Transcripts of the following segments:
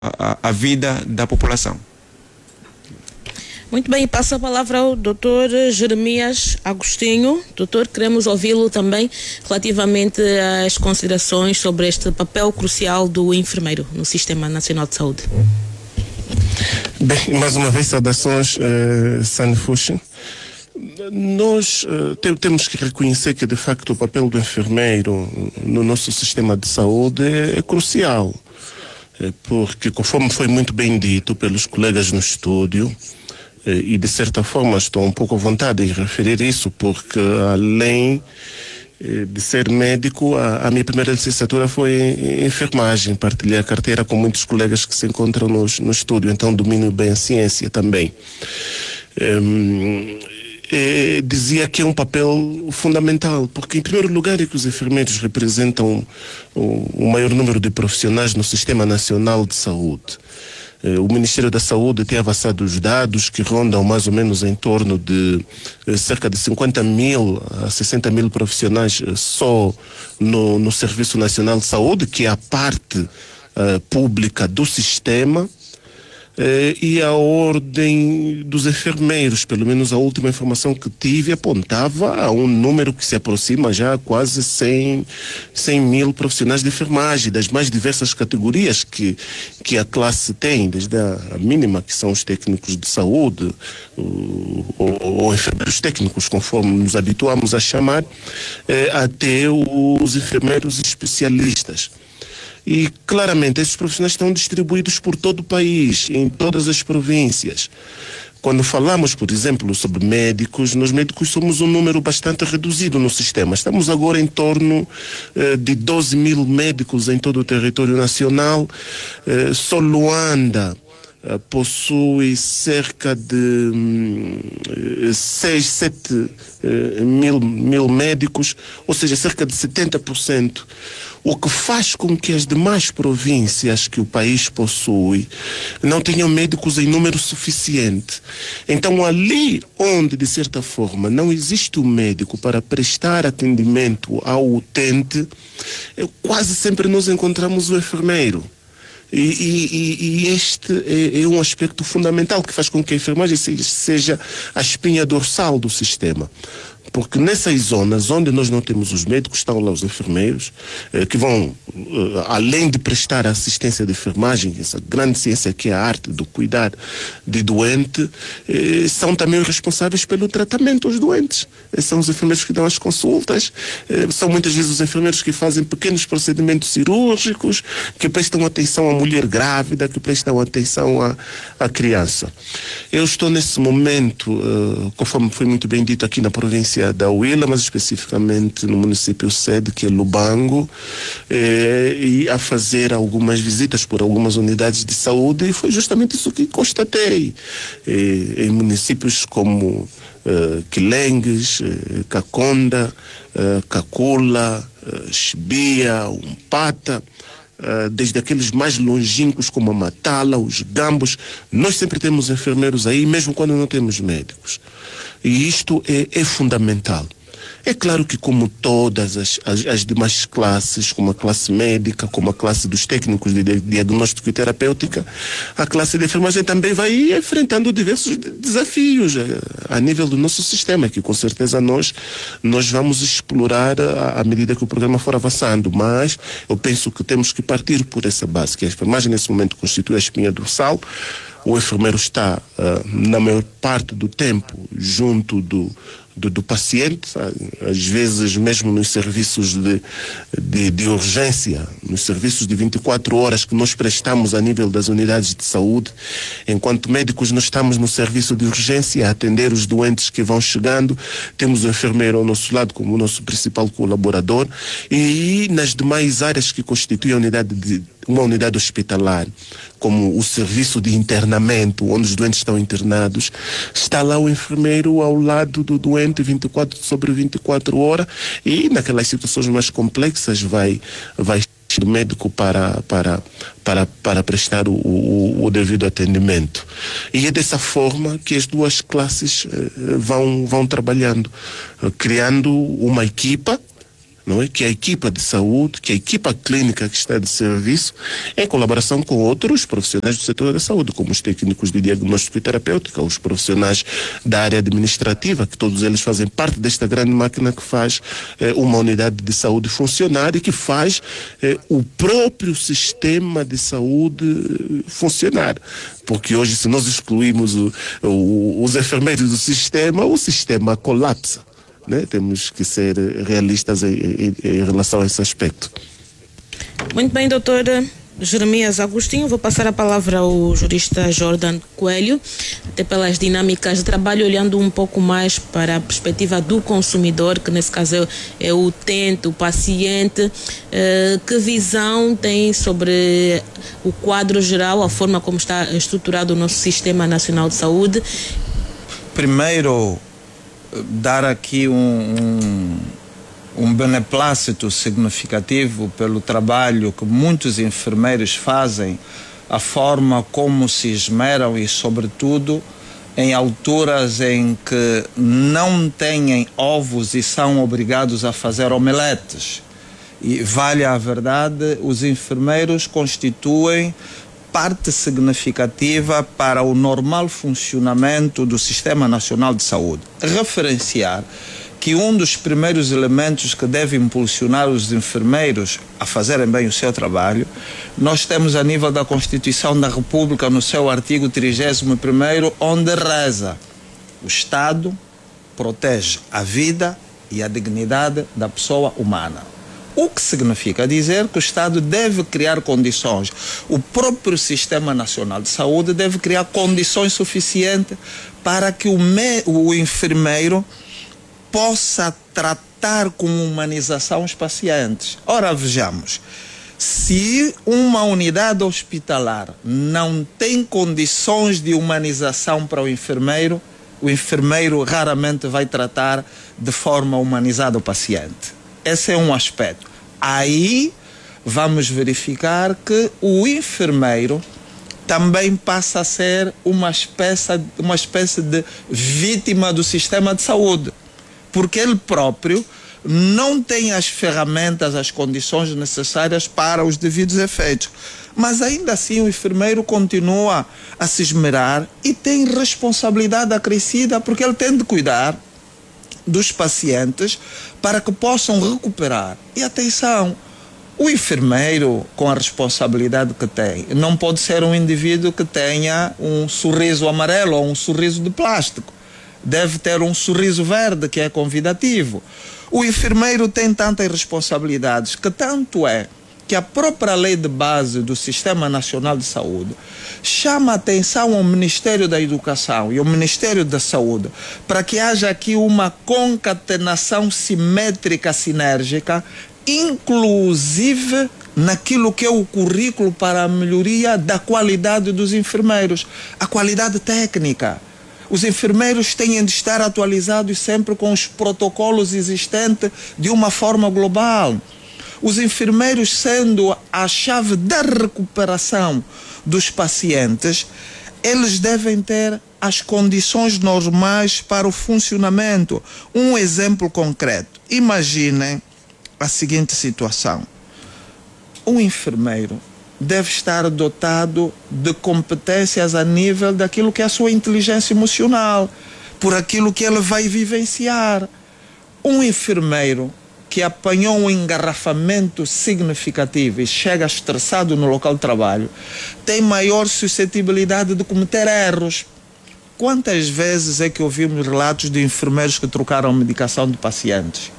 a vida da população. Muito bem, passa a palavra ao Dr. Jeremias Agostinho. Doutor, queremos ouvi-lo também relativamente às considerações sobre este papel crucial do enfermeiro no Sistema Nacional de Saúde. Bem, mais uma vez, saudações, Sanfushi. Nós temos que reconhecer que, de facto, o papel do enfermeiro no nosso sistema de saúde é crucial. Porque, conforme foi muito bem dito pelos colegas no estúdio, e de certa forma estou um pouco à vontade de referir isso, porque além de ser médico, a minha primeira licenciatura foi em enfermagem. Partilhei a carteira com muitos colegas que se encontram no estúdio, então domino bem a ciência também. Dizia que é um papel fundamental, porque em primeiro lugar é que os enfermeiros representam o maior número de profissionais no Sistema Nacional de Saúde. O Ministério da Saúde tem avançado os dados que rondam mais ou menos em torno de cerca de 50 mil a 60 mil profissionais só no Serviço Nacional de Saúde, que é a parte pública do sistema. E a ordem dos enfermeiros, pelo menos a última informação que tive, apontava a um número que se aproxima já a quase 100 mil profissionais de enfermagem, das mais diversas categorias que a classe tem, desde a mínima, que são os técnicos de saúde, ou enfermeiros técnicos, conforme nos habituamos a chamar, até os enfermeiros especialistas. E, claramente, esses profissionais estão distribuídos por todo o país, em todas as províncias. Quando falamos, por exemplo, sobre médicos, nós médicos somos um número bastante reduzido no sistema. Estamos agora em torno de 12 mil médicos em todo o território nacional. Só Luanda possui cerca de 6, 7 mil médicos, ou seja, cerca de 70%. O que faz com que as demais províncias que o país possui não tenham médicos em número suficiente. Então, ali onde, de certa forma, não existe um médico para prestar atendimento ao utente, quase sempre nós encontramos o enfermeiro. E este é um aspecto fundamental que faz com que a enfermagem seja a espinha dorsal do sistema. Porque nessas zonas onde nós não temos os médicos, estão lá os enfermeiros, que vão, além de prestar assistência de enfermagem, essa grande ciência que é a arte do cuidar de doente, são também os responsáveis pelo tratamento dos doentes. São os enfermeiros que dão as consultas, são muitas vezes os enfermeiros que fazem pequenos procedimentos cirúrgicos, que prestam atenção à mulher grávida, que prestam atenção à criança. Eu estou nesse momento, conforme foi muito bem dito aqui na província da Huila, mas especificamente no município sede, que é Lubango, e a fazer algumas visitas por algumas unidades de saúde, e foi justamente isso que constatei. Em municípios como Quilengues, Caconda, Cacula, Chibia, Umpata, desde aqueles mais longínquos como a Matala, os Gambos, nós sempre temos enfermeiros aí, mesmo quando não temos médicos. E isto é fundamental. É claro que, como todas as demais classes, como a classe médica, como a classe dos técnicos de diagnóstico e terapêutica, a classe de enfermagem também vai enfrentando diversos desafios a nível do nosso sistema, que com certeza nós vamos explorar à medida que o programa for avançando. Mas eu penso que temos que partir por essa base, que a enfermagem nesse momento constitui a espinha dorsal. O enfermeiro está, na maior parte do tempo, junto do paciente, às vezes mesmo nos serviços de urgência, nos serviços de 24 horas que nós prestamos a nível das unidades de saúde. Enquanto médicos, nós estamos no serviço de urgência a atender os doentes que vão chegando. Temos o enfermeiro ao nosso lado como o nosso principal colaborador, e nas demais áreas que constituem uma unidade hospitalar, como o serviço de internamento, onde os doentes estão internados, está lá o enfermeiro ao lado do doente 24 sobre 24 horas, e naquelas situações mais complexas vai o médico para prestar o devido atendimento. E é dessa forma que as duas classes vão trabalhando, criando uma equipa não é? Que a equipa de saúde, que a equipa clínica que está de serviço, em colaboração com outros profissionais do setor da saúde, como os técnicos de diagnóstico e terapêutica, os profissionais da área administrativa, que todos eles fazem parte desta grande máquina que faz uma unidade de saúde funcionar e que faz o próprio sistema de saúde funcionar. Porque hoje, se nós excluímos os enfermeiros do sistema, o sistema colapsa. Né? Temos que ser realistas em relação a esse aspecto. Muito bem, doutor Jeremias Agostinho. Vou passar a palavra ao jurista Jordan Coelho, até pelas dinâmicas de trabalho, olhando um pouco mais para a perspectiva do consumidor, que nesse caso é o utente, o paciente. Que visão tem sobre o quadro geral, a forma como está estruturado o nosso Sistema Nacional de Saúde? Primeiro, dar aqui um beneplácito significativo pelo trabalho que muitos enfermeiros fazem, a forma como se esmeram e, sobretudo, em alturas em que não têm ovos e são obrigados a fazer omeletes. E, vale a verdade, os enfermeiros constituem parte significativa para o normal funcionamento do Sistema Nacional de Saúde. Referenciar que um dos primeiros elementos que deve impulsionar os enfermeiros a fazerem bem o seu trabalho, nós temos a nível da Constituição da República, no seu artigo 31º, onde reza: o Estado protege a vida e a dignidade da pessoa humana. O que significa dizer que o Estado deve criar condições. O próprio Sistema Nacional de Saúde deve criar condições suficientes para que o enfermeiro possa tratar com humanização os pacientes. Ora, vejamos, se uma unidade hospitalar não tem condições de humanização para o enfermeiro raramente vai tratar de forma humanizada o paciente. Esse é um aspecto. Aí vamos verificar que o enfermeiro também passa a ser uma espécie de vítima do sistema de saúde, porque ele próprio não tem as ferramentas, as condições necessárias para os devidos efeitos. Mas ainda assim o enfermeiro continua a se esmerar e tem responsabilidade acrescida, porque ele tem de cuidar dos pacientes para que possam recuperar. E atenção, o enfermeiro, com a responsabilidade que tem, não pode ser um indivíduo que tenha um sorriso amarelo ou um sorriso de plástico. Deve ter um sorriso verde, que é convidativo. O enfermeiro tem tantas responsabilidades que tanto é que a própria lei de base do Sistema Nacional de Saúde chama a atenção ao Ministério da Educação e ao Ministério da Saúde para que haja aqui uma concatenação simétrica, sinérgica, inclusive naquilo que é o currículo para a melhoria da qualidade dos enfermeiros, a qualidade técnica. Os enfermeiros têm de estar atualizados sempre com os protocolos existentes de uma forma global. Os enfermeiros, sendo a chave da recuperação dos pacientes, eles devem ter as condições normais para o funcionamento. Um exemplo concreto. Imaginem a seguinte situação. Um enfermeiro deve estar dotado de competências a nível daquilo que é a sua inteligência emocional, por aquilo que ele vai vivenciar. Um enfermeiro que apanhou um engarrafamento significativo e chega estressado no local de trabalho, tem maior suscetibilidade de cometer erros. Quantas vezes é que ouvimos relatos de enfermeiros que trocaram medicação de pacientes?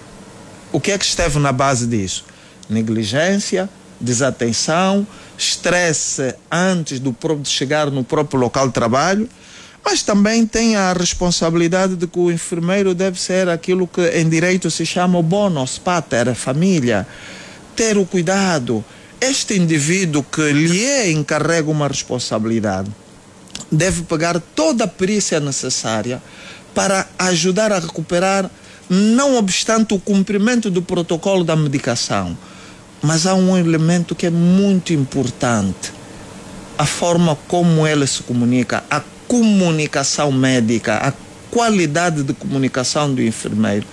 O que é que esteve na base disso? Negligência, desatenção, estresse antes de chegar no próprio local de trabalho, mas também tem a responsabilidade de que o enfermeiro deve ser aquilo que em direito se chama o bonus pater, a família, ter o cuidado. Este indivíduo que lhe é encarrega uma responsabilidade deve pegar toda a perícia necessária para ajudar a recuperar, não obstante o cumprimento do protocolo da medicação. Mas há um elemento que é muito importante: a forma como ele se comunica, a comunicação médica, a qualidade de comunicação do enfermeiro.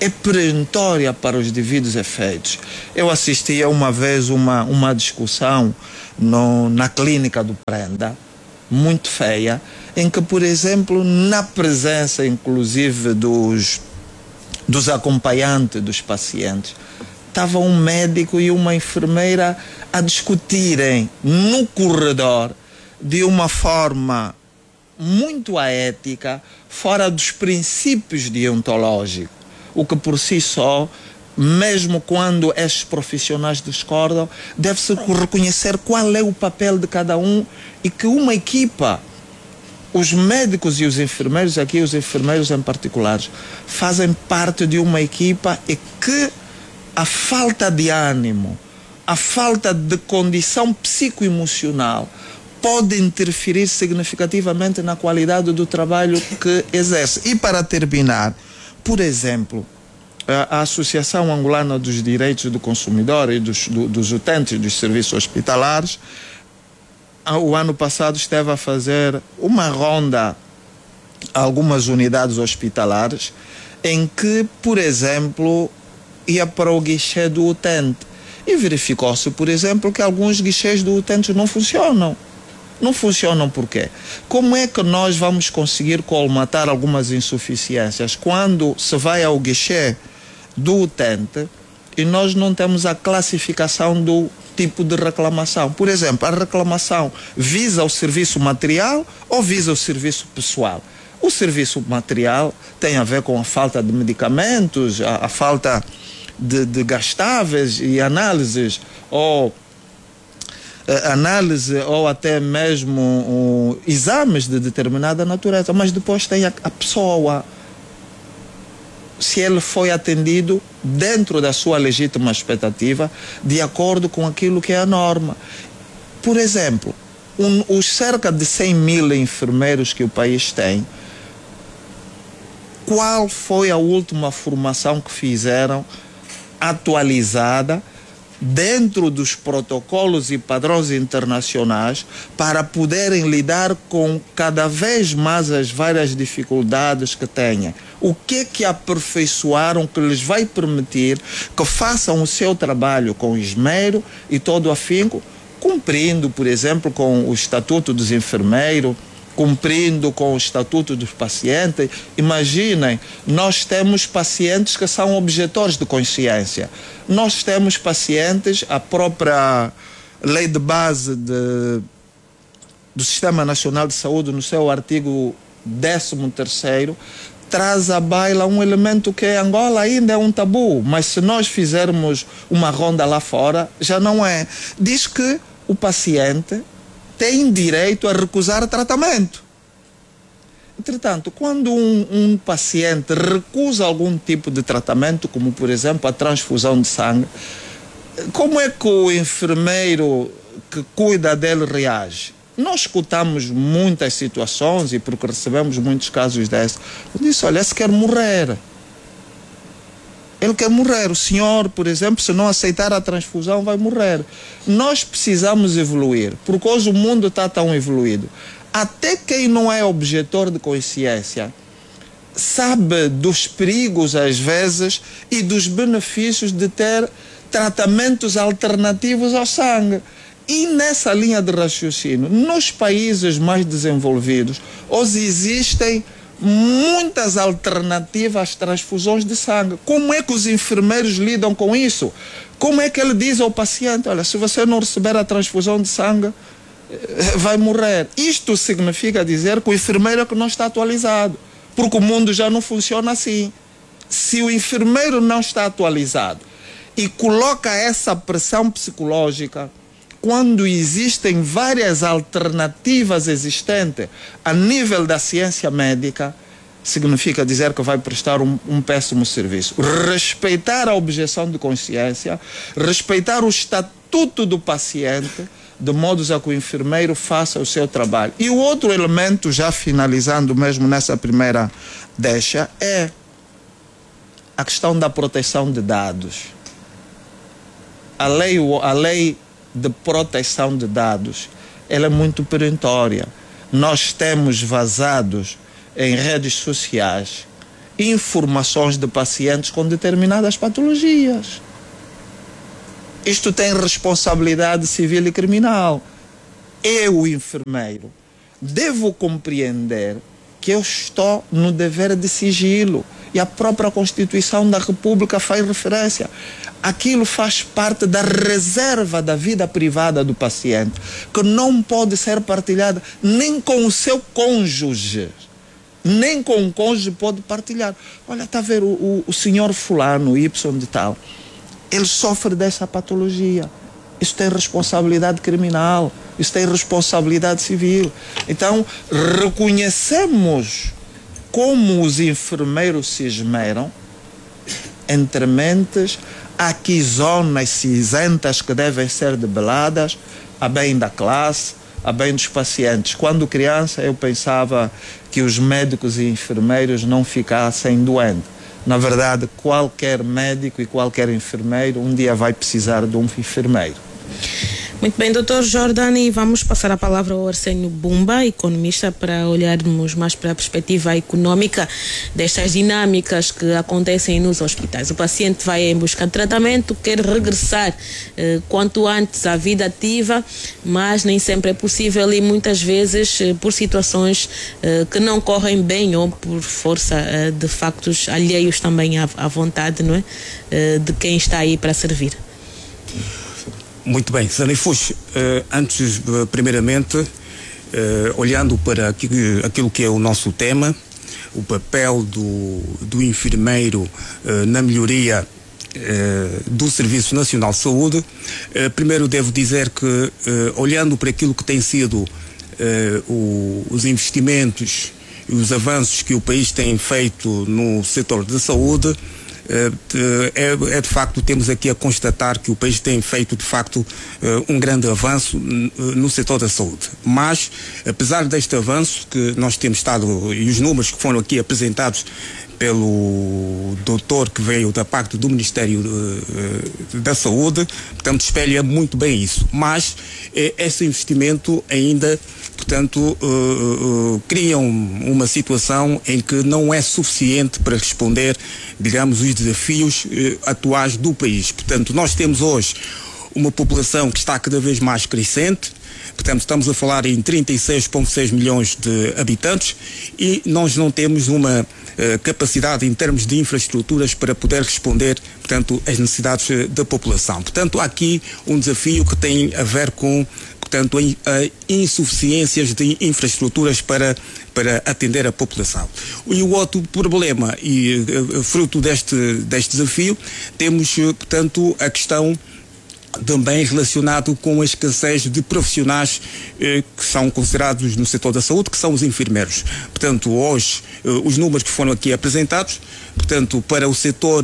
é perentória para os devidos efeitos. Eu assisti a uma vez uma discussão na clínica do Prenda, muito feia, em que, por exemplo, na presença inclusive dos acompanhantes dos pacientes, estava um médico e uma enfermeira a discutirem no corredor de uma forma muito aética, fora dos princípios deontológicos, o que por si só, mesmo quando estes profissionais discordam, deve-se reconhecer qual é o papel de cada um e que uma equipa, os médicos e os enfermeiros, aqui os enfermeiros em particular, fazem parte de uma equipa e que a falta de ânimo, a falta de condição psicoemocional pode interferir significativamente na qualidade do trabalho que exerce. E para terminar, por exemplo, a Associação Angolana dos Direitos do Consumidor e dos utentes dos serviços hospitalares, o ano passado esteve a fazer uma ronda a algumas unidades hospitalares em que, por exemplo, ia para o guichê do utente e verificou-se, por exemplo, que alguns guichês do utente não funcionam. Não funcionam por quê? Como é que nós vamos conseguir colmatar algumas insuficiências quando se vai ao guichê do utente e nós não temos a classificação do tipo de reclamação? Por exemplo, a reclamação visa o serviço material ou visa o serviço pessoal? O serviço material tem a ver com a falta de medicamentos, a falta de gastáveis e análises ou até mesmo exames de determinada natureza, mas depois tem a pessoa, se ele foi atendido dentro da sua legítima expectativa, de acordo com aquilo que é a norma. Por exemplo, os cerca de 100 mil enfermeiros que o país tem, qual foi a última formação que fizeram atualizada dentro dos protocolos e padrões internacionais para poderem lidar com cada vez mais as várias dificuldades que tenham? O que aperfeiçoaram que lhes vai permitir que façam o seu trabalho com esmero e todo afinco, cumprindo, por exemplo, com o Estatuto dos Enfermeiros, cumprindo com o Estatuto dos Pacientes? Imaginem, nós temos pacientes que são objetores de consciência. Nós temos pacientes, a própria lei de base do Sistema Nacional de Saúde, no seu artigo 13º, traz à baila um elemento que em Angola ainda é um tabu, mas se nós fizermos uma ronda lá fora, já não é. Diz que o paciente tem direito a recusar tratamento. Entretanto, quando um paciente recusa algum tipo de tratamento, como por exemplo a transfusão de sangue, como é que o enfermeiro que cuida dele reage? Nós escutamos muitas situações, e porque recebemos muitos casos desses, ele diz: olha, esse quer morrer. Ele quer morrer. O senhor, por exemplo, se não aceitar a transfusão, vai morrer. Nós precisamos evoluir, porque hoje o mundo está tão evoluído. Até quem não é objetor de consciência sabe dos perigos, às vezes, e dos benefícios de ter tratamentos alternativos ao sangue. E nessa linha de raciocínio, nos países mais desenvolvidos, hoje existem muitas alternativas às transfusões de sangue. Como é que os enfermeiros lidam com isso? Como é que ele diz ao paciente: olha, se você não receber a transfusão de sangue, vai morrer? Isto significa dizer que o enfermeiro é que não está atualizado, porque o mundo já não funciona assim. Se o enfermeiro não está atualizado e coloca essa pressão psicológica, quando existem várias alternativas existentes a nível da ciência médica, significa dizer que vai prestar um péssimo serviço. Respeitar a objeção de consciência, respeitar o estatuto do paciente, de modo a que o enfermeiro faça o seu trabalho. E o outro elemento, já finalizando mesmo nessa primeira deixa, é a questão da proteção de dados. A lei de proteção de dados, ela é muito perentória. Nós temos vazados em redes sociais informações de pacientes com determinadas patologias. Isto tem responsabilidade civil e criminal. Eu, o enfermeiro, devo compreender que eu estou no dever de sigilo. E a própria Constituição da República faz referência. Aquilo faz parte da reserva da vida privada do paciente, que não pode ser partilhada nem com o seu cônjuge. Nem com o cônjuge pode partilhar. Olha, está a ver o senhor fulano, Y de tal, ele sofre dessa patologia. Isso tem responsabilidade criminal, isso tem responsabilidade civil. Então, reconhecemos como os enfermeiros se esmeram entre mentes, há aqui zonas cinzentas que devem ser debeladas, a bem da classe, a bem dos pacientes. Quando criança, eu pensava que os médicos e enfermeiros não ficassem doentes. Na verdade, qualquer médico e qualquer enfermeiro um dia vai precisar de um enfermeiro. Muito bem, Dr. Jordani, vamos passar a palavra ao Arsénio Bumba, economista, para olharmos mais para a perspectiva econômica destas dinâmicas que acontecem nos hospitais. O paciente vai em busca de tratamento, quer regressar quanto antes à vida ativa, mas nem sempre é possível e muitas vezes por situações que não correm bem ou por força de factos alheios também à vontade, não é? De quem está aí para servir. Muito bem, Zanifus, antes, primeiramente, olhando para aquilo que é o nosso tema, o papel do enfermeiro na melhoria do Serviço Nacional de Saúde, primeiro devo dizer que, olhando para aquilo que tem sido os investimentos e os avanços que o país tem feito no setor da saúde, de facto, temos aqui a constatar que o país tem feito de facto um grande avanço no setor da saúde, mas apesar deste avanço que nós temos estado e os números que foram aqui apresentados pelo doutor que veio da parte do Ministério da Saúde, portanto espelha muito bem isso, mas esse investimento ainda, portanto, criam uma situação em que não é suficiente para responder, digamos, os desafios atuais do país. Portanto, nós temos hoje uma população que está cada vez mais crescente, portanto, estamos a falar em 36,6 milhões de habitantes e nós não temos uma capacidade em termos de infraestruturas para poder responder, portanto, às necessidades da população. Portanto, há aqui um desafio que tem a ver com, portanto, insuficiências de infraestruturas para atender a população. E o outro problema, e fruto deste desafio, temos, portanto, a questão também relacionado com a escassez de profissionais que são considerados no setor da saúde, que são os enfermeiros. Portanto, hoje, os números que foram aqui apresentados, portanto, para o setor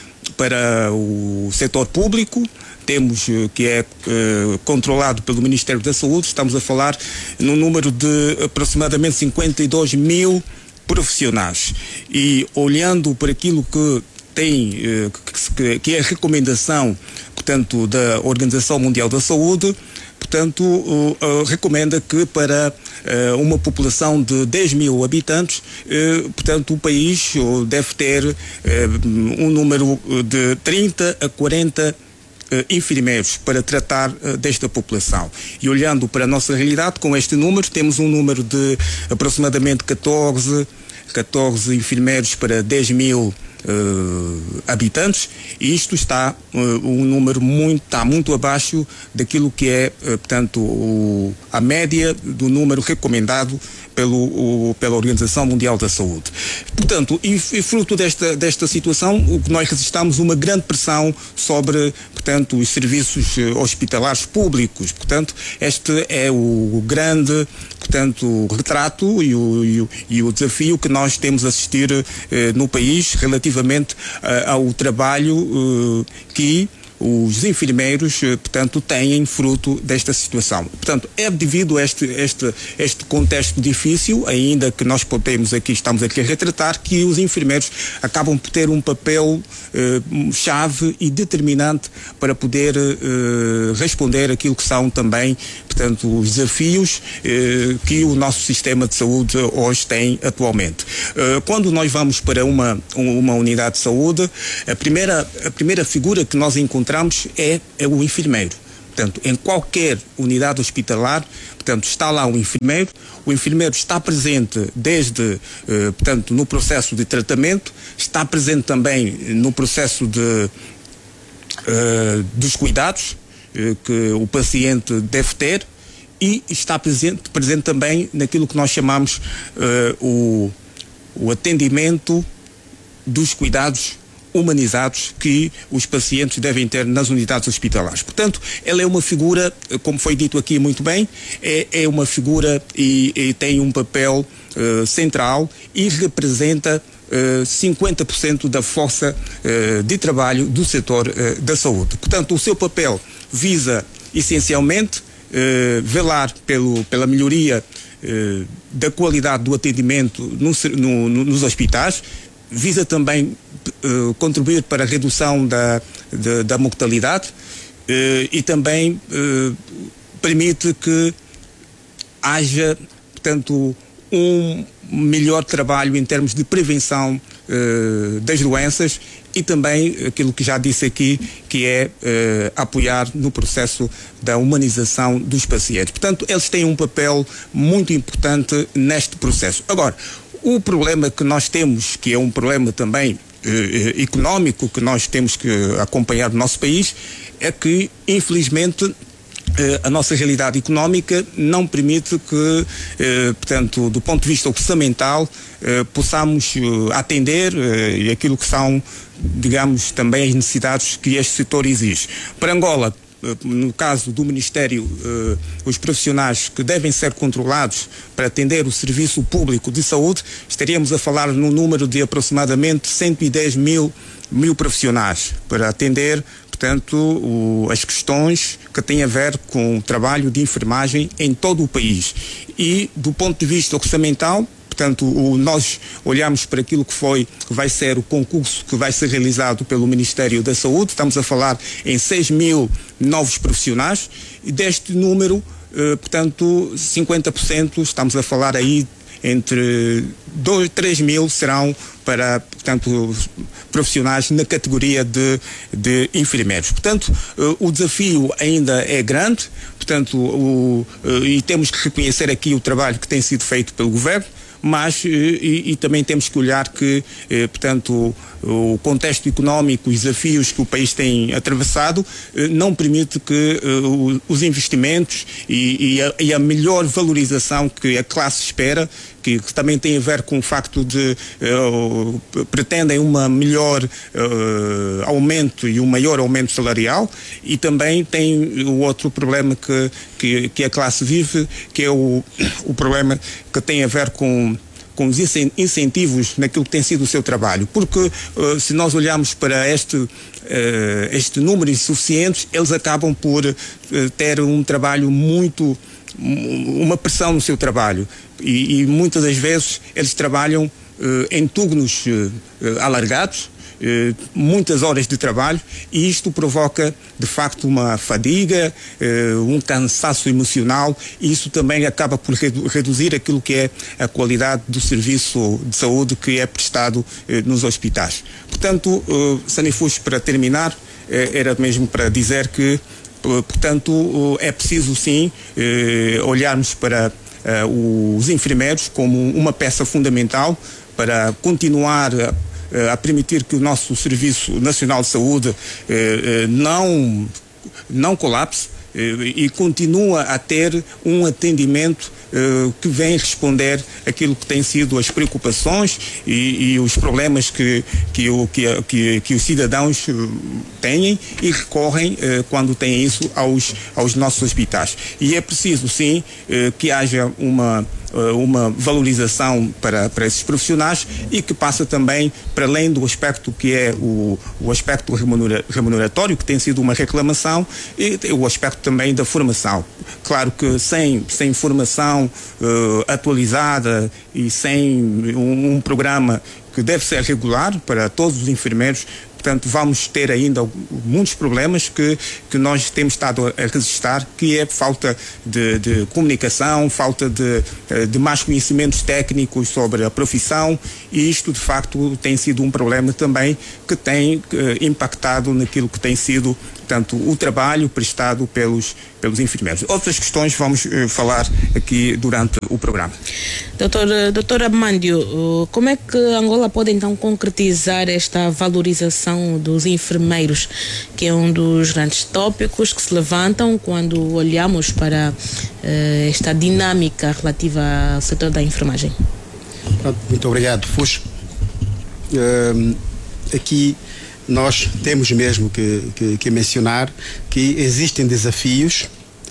público, temos que é controlado pelo Ministério da Saúde, estamos a falar num número de aproximadamente 52 mil profissionais. E olhando para aquilo que que é a recomendação, portanto, da Organização Mundial da Saúde, portanto, recomenda que para uma população de 10 mil habitantes, portanto, o país deve ter um número de 30 a 40 enfermeiros para tratar desta população. E olhando para a nossa realidade, com este número, temos um número de aproximadamente 14 enfermeiros para 10 mil habitantes, e isto está um número muito abaixo daquilo que é, portanto, a média do número recomendado pela Organização Mundial da Saúde. Portanto, e fruto desta situação, o que nós resistamos uma grande pressão sobre, portanto, os serviços hospitalares públicos. Portanto, este é o grande, portanto, retrato e o desafio que nós temos a assistir no país relativamente ao trabalho que os enfermeiros, portanto, têm fruto desta situação. Portanto, é devido a este contexto difícil, ainda que nós estamos aqui a retratar, que os enfermeiros acabam por ter um papel chave e determinante para poder responder aquilo que são também, portanto, os desafios que o nosso sistema de saúde hoje tem atualmente. Quando nós vamos para uma unidade de saúde, a primeira figura que nós encontramos é o enfermeiro. Portanto, em qualquer unidade hospitalar, portanto, está lá o enfermeiro está presente desde, portanto, no processo de tratamento, está presente também no processo dos cuidados que o paciente deve ter e está presente também naquilo que nós chamamos o atendimento dos cuidados humanizados que os pacientes devem ter nas unidades hospitalares. Portanto, ela é uma figura, como foi dito aqui muito bem, é uma figura e tem um papel central e representa 50% da força de trabalho do setor da saúde. Portanto, o seu papel visa essencialmente velar pela melhoria da qualidade do atendimento nos hospitais, visa também contribuir para a redução da mortalidade e também permite que haja, portanto, um melhor trabalho em termos de prevenção das doenças e também aquilo que já disse aqui, que é apoiar no processo da humanização dos pacientes. Portanto, eles têm um papel muito importante neste processo. Agora, o problema que nós temos, que é um problema também económico que nós temos que acompanhar no nosso país, é que, infelizmente, a nossa realidade económica não permite que, portanto, do ponto de vista orçamental, possamos atender aquilo que são, digamos, também as necessidades que este setor exige. Para Angola, no caso do Ministério, os profissionais que devem ser controlados para atender o serviço público de saúde, estaríamos a falar num número de aproximadamente 110 mil profissionais para atender, portanto, as questões que têm a ver com o trabalho de enfermagem em todo o país. E, do ponto de vista orçamental, portanto, nós olhamos para aquilo que vai ser o concurso que vai ser realizado pelo Ministério da Saúde. Estamos a falar em 6 mil novos profissionais e deste número, portanto, 50%, estamos a falar aí entre 3 mil serão para, portanto, profissionais na categoria de enfermeiros. Portanto, o desafio ainda é grande, portanto, e temos que reconhecer aqui o trabalho que tem sido feito pelo Governo, mas e também temos que olhar que, portanto, o contexto económico, os desafios que o país tem atravessado não permite que os investimentos e a melhor valorização que a classe espera, que também tem a ver com o facto de pretendem uma melhor aumento e um maior aumento salarial, e também tem o outro problema que a classe vive, que é o problema que tem a ver com os incentivos naquilo que tem sido o seu trabalho, porque se nós olharmos para este número insuficiente, eles acabam por ter um trabalho uma pressão no seu trabalho e muitas das vezes eles trabalham em turnos alargados, muitas horas de trabalho, e isto provoca de facto uma fadiga, um cansaço emocional, e isso também acaba por reduzir aquilo que é a qualidade do serviço de saúde que é prestado nos hospitais. Portanto, Sanifush, para terminar, era mesmo para dizer que, portanto, é preciso sim olharmos para os enfermeiros como uma peça fundamental para continuar a permitir que o nosso Serviço Nacional de Saúde não colapse e continua a ter um atendimento que vem responder aquilo que tem sido as preocupações e os problemas que os cidadãos têm e recorrem quando têm isso aos nossos hospitais. E é preciso sim que haja uma valorização para esses profissionais e que passa também para além do aspecto que é o aspecto remuneratório, que tem sido uma reclamação, e o aspecto também da formação. Claro que sem formação atualizada e sem um programa que deve ser regular para todos os enfermeiros, Portanto, vamos ter ainda muitos problemas que nós temos estado a registrar, que é falta de comunicação, falta de mais conhecimentos técnicos sobre a profissão, e isto, de facto, tem sido um problema também que tem impactado naquilo que tem sido, portanto, o trabalho prestado pelos enfermeiros. Outras questões vamos falar aqui durante o programa. Doutor Amândio, como é que Angola pode então concretizar esta valorização dos enfermeiros, que é um dos grandes tópicos que se levantam quando olhamos para esta dinâmica relativa ao setor da enfermagem? Muito obrigado, Fuxo. Aqui nós temos mesmo que mencionar que existem desafios,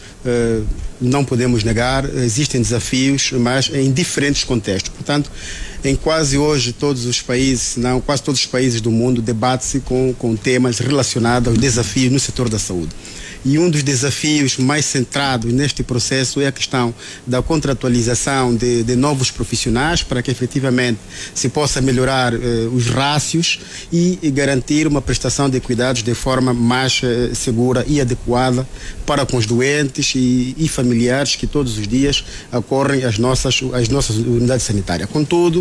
não podemos negar, existem desafios, mas em diferentes contextos. Portanto, em quase hoje todos os países, se não quase todos os países do mundo, debate-se com temas relacionados aos desafios no setor da saúde. E um dos desafios mais centrados neste processo é a questão da contratualização de novos profissionais, para que efetivamente se possa melhorar os rácios e garantir uma prestação de cuidados de forma mais segura e adequada para com os doentes e familiares que todos os dias acorrem às nossas unidades sanitárias. Contudo,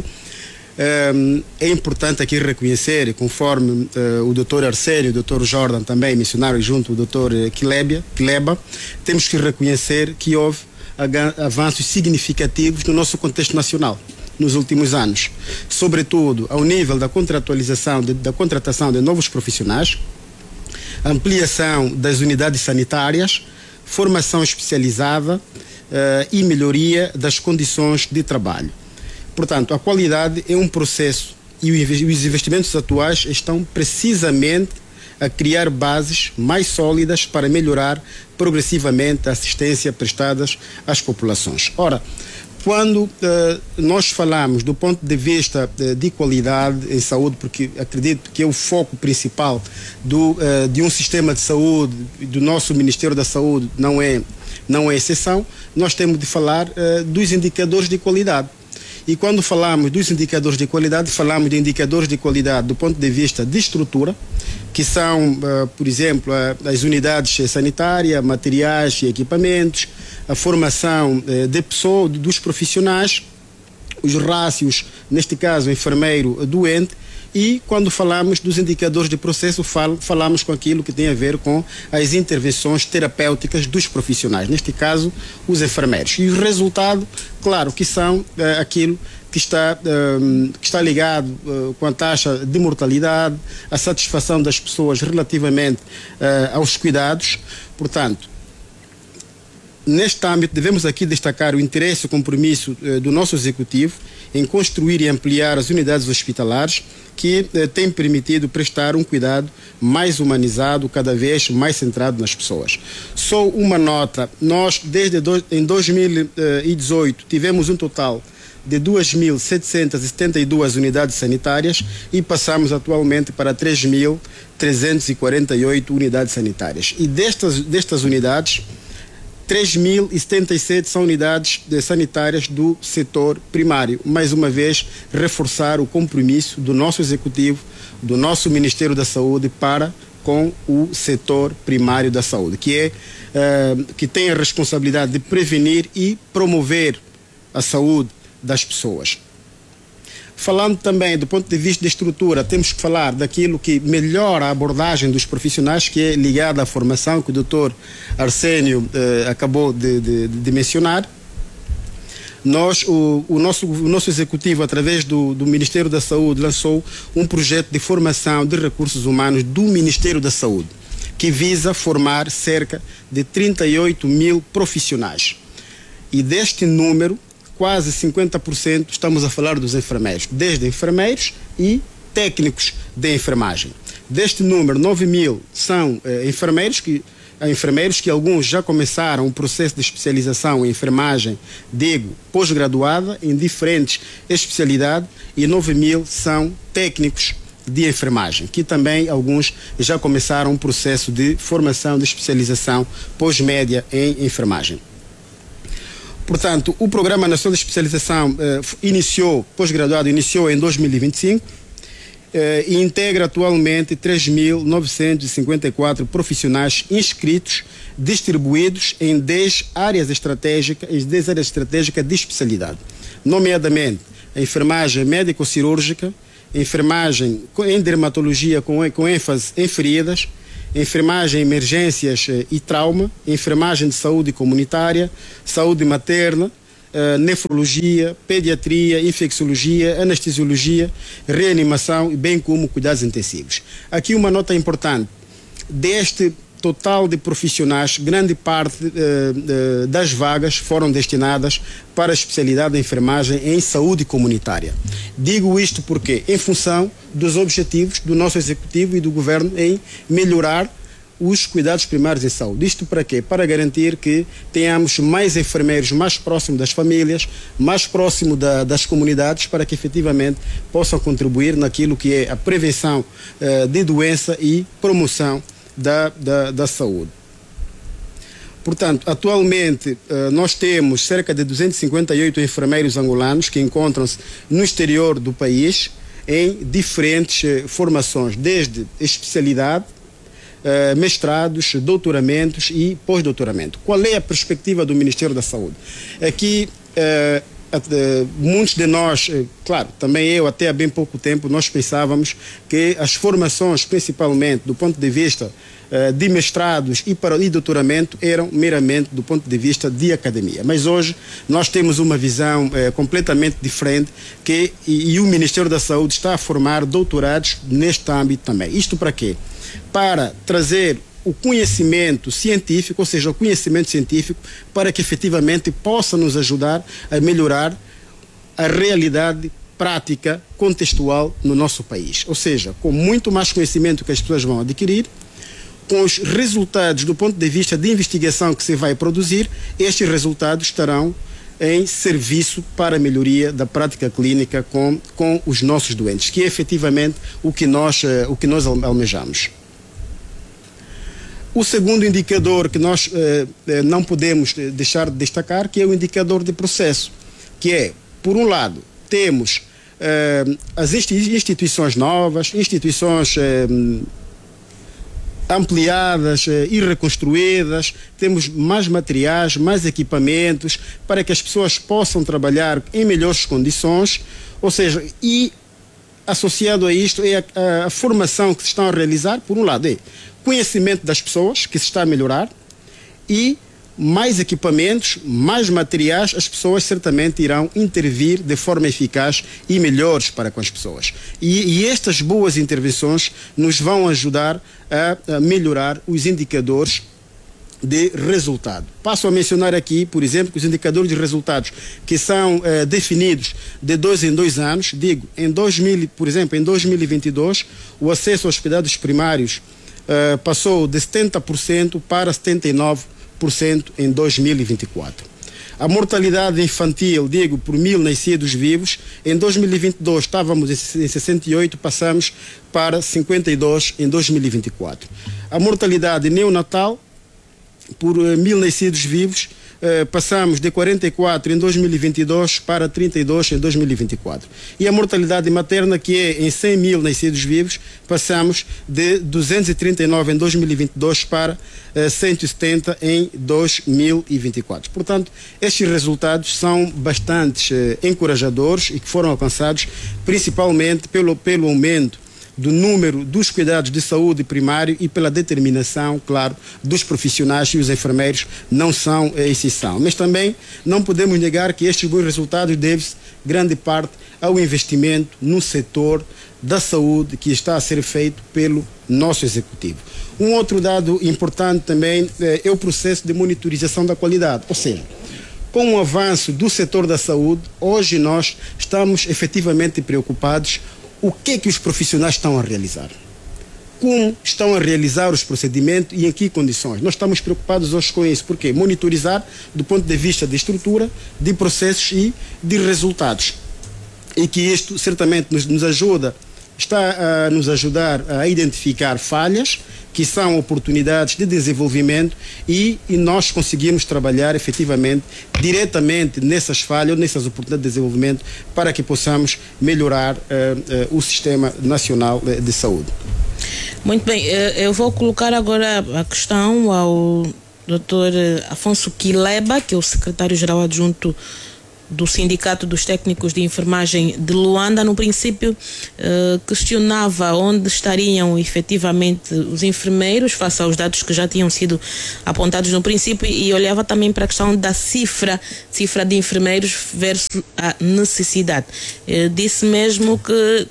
é importante aqui reconhecer, conforme o Dr. Arsénio e o Dr. Jordan também mencionaram, junto ao Dr. Kileba, temos que reconhecer que houve avanços significativos no nosso contexto nacional nos últimos anos, sobretudo ao nível da contratualização, da contratação de novos profissionais, ampliação das unidades sanitárias, formação especializada e melhoria das condições de trabalho. Portanto, a qualidade é um processo e os investimentos atuais estão precisamente a criar bases mais sólidas para melhorar progressivamente a assistência prestada às populações. Ora, quando nós falamos do ponto de vista de qualidade em saúde, porque acredito que é o foco principal de um sistema de saúde, do nosso Ministério da Saúde, não é exceção, nós temos de falar dos indicadores de qualidade. E quando falamos dos indicadores de qualidade, falamos de indicadores de qualidade do ponto de vista de estrutura, que são, por exemplo, as unidades sanitárias, materiais e equipamentos, a formação de pessoas, dos profissionais, os rácios, neste caso, enfermeiro doente, e quando falamos dos indicadores de processo, falamos com aquilo que tem a ver com as intervenções terapêuticas dos profissionais, neste caso, os enfermeiros. E o resultado, claro, que são aquilo que está ligado com a taxa de mortalidade, a satisfação das pessoas relativamente aos cuidados. Portanto, neste âmbito, devemos aqui destacar o interesse e o compromisso do nosso Executivo em construir e ampliar as unidades hospitalares que têm permitido prestar um cuidado mais humanizado, cada vez mais centrado nas pessoas. Só uma nota, nós em 2018 tivemos um total de 2.772 unidades sanitárias e passamos atualmente para 3.348 unidades sanitárias. E destas unidades, 3.077 são unidades sanitárias do setor primário. Mais uma vez, reforçar o compromisso do nosso Executivo, do nosso Ministério da Saúde para com o setor primário da saúde, que tem a responsabilidade de prevenir e promover a saúde das pessoas. Falando também do ponto de vista de estrutura, temos que falar daquilo que melhora a abordagem dos profissionais, que é ligada à formação que o Dr. Arsénio acabou de mencionar. O nosso Executivo, através do Ministério da Saúde, lançou um projeto de formação de recursos humanos do Ministério da Saúde, que visa formar cerca de 38 mil profissionais. E deste número, quase 50% estamos a falar dos enfermeiros, desde enfermeiros e técnicos de enfermagem. Deste número, 9 mil são enfermeiros que alguns já começaram o processo de especialização em enfermagem, pós-graduada, em diferentes especialidades, e 9 mil são técnicos de enfermagem, que também alguns já começaram o processo de formação de especialização pós-média em enfermagem. Portanto, o Programa Nacional de Especialização pós-graduado iniciou em 2025 e integra atualmente 3.954 profissionais inscritos, distribuídos em 10 áreas estratégicas de especialidade, nomeadamente a enfermagem médico-cirúrgica, enfermagem em dermatologia com ênfase em feridas, enfermagem, emergências e trauma, enfermagem de saúde comunitária, saúde materna, nefrologia, pediatria, infecciologia, anestesiologia, reanimação, bem como cuidados intensivos. Aqui uma nota importante: deste total de profissionais, grande parte das vagas foram destinadas para a especialidade de enfermagem em saúde comunitária. Digo isto porque, em função dos objetivos do nosso Executivo e do Governo em melhorar os cuidados primários em saúde. Isto para quê? Para garantir que tenhamos mais enfermeiros mais próximos das famílias, mais próximo das comunidades, para que efetivamente possam contribuir naquilo que é a prevenção de doença e promoção da saúde. Portanto, atualmente nós temos cerca de 258 enfermeiros angolanos que encontram-se no exterior do país em diferentes formações, desde especialidade, mestrados, doutoramentos e pós-doutoramento. Qual é a perspectiva do Ministério da Saúde? Aqui, muitos de nós, claro, também eu, até há bem pouco tempo, nós pensávamos que as formações, principalmente do ponto de vista de mestrados e doutoramento, eram meramente do ponto de vista de academia. Mas hoje nós temos uma visão completamente diferente e o Ministério da Saúde está a formar doutorados neste âmbito também. Isto para quê? Para trazer o conhecimento científico, ou seja, o conhecimento científico, para que efetivamente possa nos ajudar a melhorar a realidade prática, contextual no nosso país. Ou seja, com muito mais conhecimento que as pessoas vão adquirir, com os resultados do ponto de vista de investigação que se vai produzir, estes resultados estarão em serviço para a melhoria da prática clínica com os nossos doentes, que é efetivamente o que nós almejamos. O segundo indicador que nós não podemos deixar de destacar, que é o indicador de processo, que é, por um lado, temos as instituições novas, instituições ampliadas e reconstruídas, temos mais materiais, mais equipamentos, para que as pessoas possam trabalhar em melhores condições, ou seja, e associado a isto é a formação que se está a realizar, por um lado, é conhecimento das pessoas, que se está a melhorar, e mais equipamentos, mais materiais, as pessoas certamente irão intervir de forma eficaz e melhores para com as pessoas. E estas boas intervenções nos vão ajudar a melhorar os indicadores de resultado. Passo a mencionar aqui, por exemplo, que os indicadores de resultados que são definidos de 2 em 2 anos, digo, por exemplo, em 2022, o acesso aos cuidados primários passou de 70% para 79% em 2024. A mortalidade infantil, digo, por 1.000 nascidos vivos, em 2022 estávamos em 68, passamos para 52 em 2024. A mortalidade neonatal, por 1.000 nascidos vivos, passamos de 44 em 2022 para 32 em 2024. E a mortalidade materna, que é em 100.000 nascidos vivos, passamos de 239 em 2022 para 170 em 2024. Portanto, estes resultados são bastante encorajadores e que foram alcançados principalmente pelo aumento do número dos cuidados de saúde primário e pela determinação, claro, dos profissionais, e os enfermeiros não são a exceção. Mas também não podemos negar que estes bons resultados devem-se, grande parte, ao investimento no setor da saúde que está a ser feito pelo nosso Executivo. Um outro dado importante também é o processo de monitorização da qualidade, ou seja, com o avanço do setor da saúde, hoje nós estamos efetivamente preocupados o que é que os profissionais estão a realizar, como estão a realizar os procedimentos e em que condições. Nós estamos preocupados hoje com isso, porque monitorizar do ponto de vista de estrutura, de processos e de resultados. E que isto certamente está a nos ajudar a identificar falhas que são oportunidades de desenvolvimento e nós conseguimos trabalhar efetivamente diretamente nessas falhas, nessas oportunidades de desenvolvimento para que possamos melhorar o Sistema Nacional de Saúde. Muito bem, eu vou colocar agora a questão ao Dr. Afonso Quileba, que é o secretário-geral adjunto do Sindicato dos Técnicos de Enfermagem de Luanda. No princípio, questionava onde estariam efetivamente os enfermeiros face aos dados que já tinham sido apontados no princípio, e olhava também para a questão da cifra de enfermeiros versus a necessidade. Disse mesmo que